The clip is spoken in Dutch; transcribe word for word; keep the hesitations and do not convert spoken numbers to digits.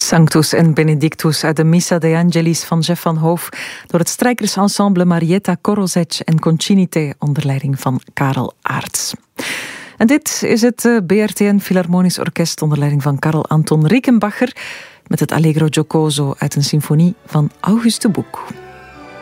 Sanctus en Benedictus uit de Missa de Angelis van Jeff van Hoof door het strijkersensemble Marietta Korozec en Concinite onder leiding van Karel Aerts. En dit is het B R T N Philharmonisch Orkest onder leiding van Karl Anton Rickenbacher met het Allegro Giocoso uit een symfonie van Auguste Boek.